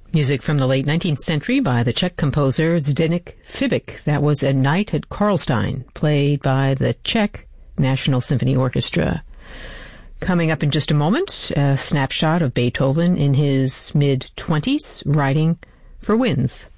Music from the late 19th century by the Czech composer Zdeněk Fibik. That was A Night at Karlstein, played by the Czech National Symphony Orchestra. Coming up in just a moment, a snapshot of Beethoven in his mid-20s, writing for winds.